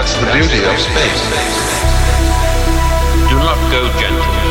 That's the beauty of space. Do not go gentle.